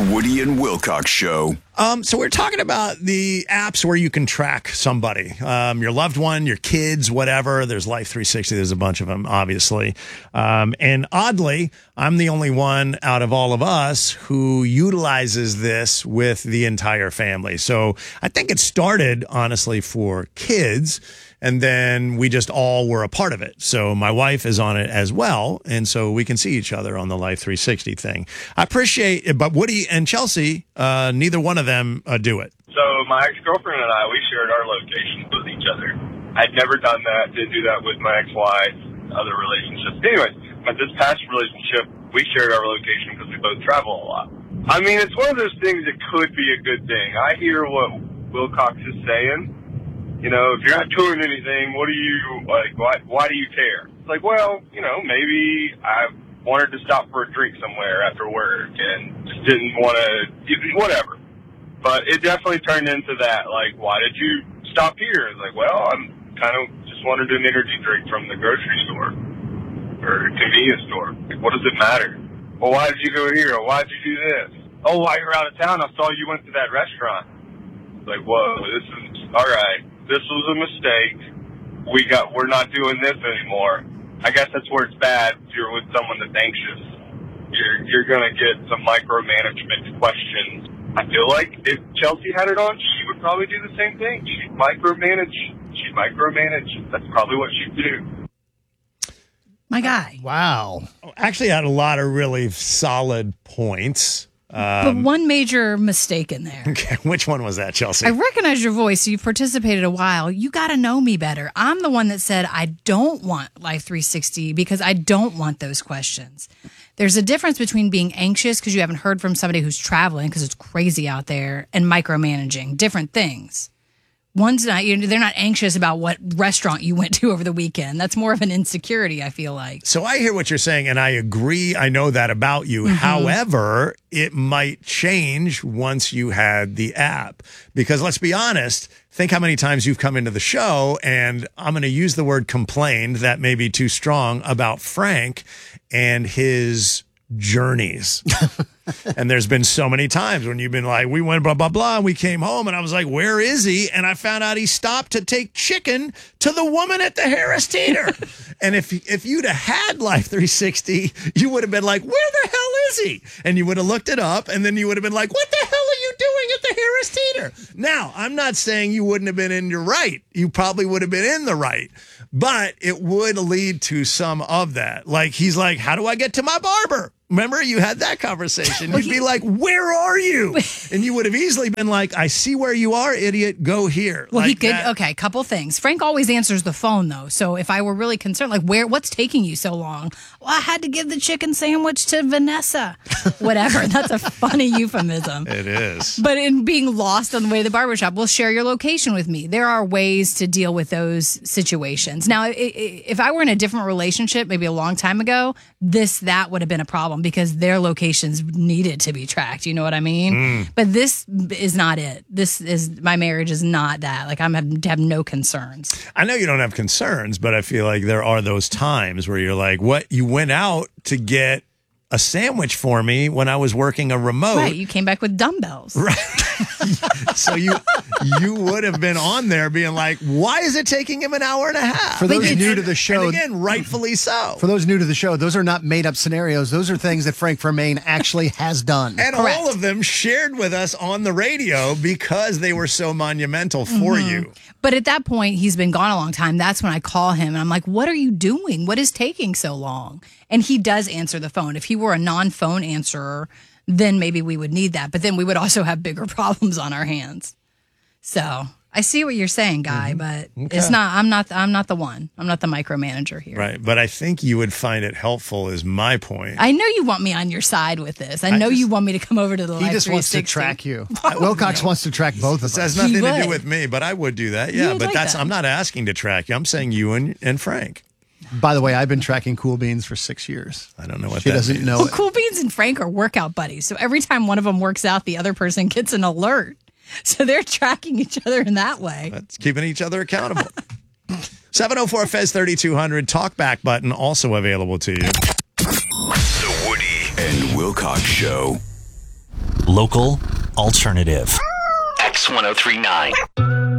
Woody and Wilcox Show. So we're talking about the apps where you can track somebody, your loved one, your kids, whatever. There's Life 360. There's a bunch of them, obviously. And oddly, I'm the only one out of all of us who utilizes this with the entire family. So I think it started, honestly, for kids. And then we just all were a part of it. So my wife is on it as well. And so we can see each other on the Life 360 thing. I appreciate it. But Woody and Chelsea, neither one of them do it. So my ex-girlfriend and I, we shared our locations with each other. I'd never done that, didn't do that with my ex-wife, other relationships. Anyways, but this past relationship, we shared our location because we both travel a lot. I mean, it's one of those things that could be a good thing. I hear what Wilcox is saying. You know, if you're not doing anything, what do you, like, why do you care? It's like, well, you know, maybe I wanted to stop for a drink somewhere after work and just didn't want to, whatever. But it definitely turned into that, like, why did you stop here? It's like, well, I'm kind of just wanted an energy drink from the grocery store or convenience store. Like, what does it matter? Well, why did you go here? Or why did you do this? Oh, while you were out of town, I saw you went to that restaurant. It's like, whoa, this is, all right. This was a mistake. We're not doing this anymore. I guess that's where it's bad. If you're with someone that's anxious, you're gonna get some micromanagement questions. I feel like if Chelsea had it on, she would probably do the same thing. She'd micromanage. That's probably what she'd do. My guy. Wow. Actually had a lot of really solid points. But one major mistake in there. Okay, which one was that, Chelsea? I recognize your voice. You've participated a while. You got to know me better. I'm the one that said I don't want Life 360 because I don't want those questions. There's a difference between being anxious because you haven't heard from somebody who's traveling because it's crazy out there and micromanaging. Different things. One's not, they're not anxious about what restaurant you went to over the weekend. That's more of an insecurity, I feel like. So I hear what you're saying, and I agree. I know that about you. Mm-hmm. However, it might change once you had the app. Because let's be honest, think how many times you've come into the show, and I'm going to use the word complained, that may be too strong, about Frank and his journeys. And there's been so many times when you've been like, we went blah, blah, blah, and we came home, and I was like, where is he? And I found out he stopped to take chicken to the woman at the Harris Teeter. And if you'd have had Life 360, you would have been like, where the hell is he? And you would have looked it up, and then you would have been like, what the hell are you doing at the Harris Teeter? Now, I'm not saying you wouldn't have been in your right. You probably would have been in the right. But it would lead to some of that. Like, he's like, how do I get to my barber? Remember, you had that conversation. You'd be like, where are you? And you would have easily been like, I see where you are, idiot. Go here. Well, like he could. that. Okay, couple things. Frank always answers the phone, though. So if I were really concerned, like, what's taking you so long? Well, I had to give the chicken sandwich to Vanessa. Whatever. That's a funny euphemism. It is. But in being lost on the way to the barbershop, well, share your location with me. There are ways to deal with those situations. Now, if I were in a different relationship, maybe a long time ago, that would have been a problem because their locations needed to be tracked. You know what I mean? But this is not it. My marriage is not that. Like, I have no concerns. I know you don't have concerns, but I feel like there are those times where you're like, what? You went out to get a sandwich for me when I was working a remote. Right. You came back with dumbbells. Right. So you would have been on there being like, why is it taking him an hour and a half? For those new to the show. And again, rightfully so. For those new to the show, those are not made up scenarios. Those are things that Frank Vermain actually has done. And Correct. all of them shared with us on the radio because they were so monumental for you. But at that point, he's been gone a long time. That's when I call him and I'm like, what are you doing? What is taking so long? And he does answer the phone. If he were a non-phone answerer, then maybe we would need that. But then we would also have bigger problems on our hands. So I see what you're saying, Guy, but it's not. I'm not the one. I'm not the micromanager here. Right. But I think you would find it helpful is my point. I know you want me on your side with this. I know you want me to come over to the He Life just wants to 360. track you. Wilcox wants to track both of us. This has nothing to would. do with me, but I would do that. You Yeah, would but like that's that. I'm not asking to track you. I'm saying you and Frank. By the way, I've been tracking Cool Beans for 6 years. I don't know what She that doesn't means. know Well, it. Cool Beans and Frank are workout buddies. So every time one of them works out, the other person gets an alert. So they're tracking each other in that way. That's keeping each other accountable. 704-FEZ-3200 talkback button also available to you. The Woody and Wilcox Show. Local, alternative. X1039.